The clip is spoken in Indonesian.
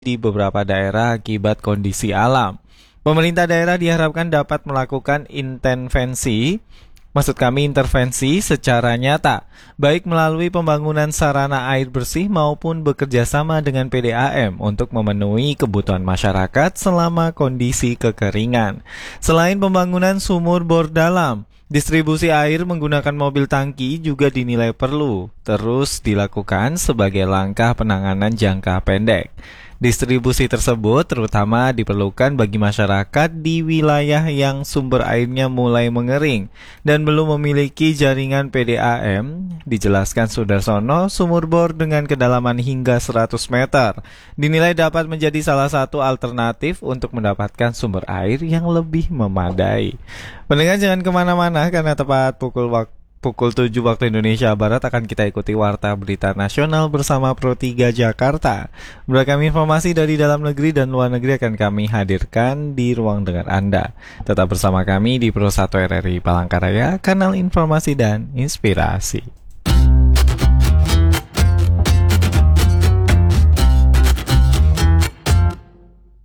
di beberapa daerah akibat kondisi alam. Pemerintah daerah diharapkan dapat melakukan intervensi secara nyata, baik melalui pembangunan sarana air bersih maupun bekerja sama dengan PDAM untuk memenuhi kebutuhan masyarakat selama kondisi kekeringan. Selain pembangunan sumur bor dalam, distribusi air menggunakan mobil tangki juga dinilai perlu terus dilakukan sebagai langkah penanganan jangka pendek. Distribusi tersebut terutama diperlukan bagi masyarakat di wilayah yang sumber airnya mulai mengering dan belum memiliki jaringan PDAM. Dijelaskan Sudarsono, sumur bor dengan kedalaman hingga 100 meter dinilai dapat menjadi salah satu alternatif untuk mendapatkan sumber air yang lebih memadai. Pendengar jangan kemana-mana karena tepat pukul 7 waktu Indonesia Barat akan kita ikuti Warta Berita Nasional bersama Pro 3 Jakarta. Beragam informasi dari dalam negeri dan luar negeri akan kami hadirkan di ruang dengar Anda. Tetap bersama kami di Pro 1 RRI Palangkaraya, kanal informasi dan inspirasi.